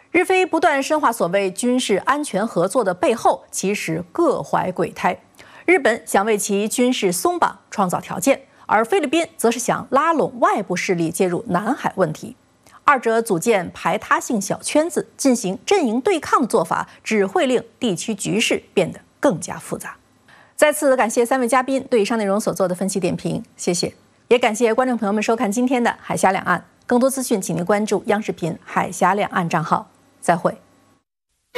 日菲不断深化所谓军事安全合作的背后，其实各怀鬼胎。日本想为其军事松绑创造条件，而菲律宾则是想拉拢外部势力介入南海问题。二者组建排他性小圈子，进行阵营对抗的做法，只会令地区局势变得更加复杂。再次感谢3位嘉宾对以上内容所做的分析点评，谢谢。也感谢观众朋友们收看今天的海峡两岸。更多资讯，请您关注央视频海峡两岸账号。再会。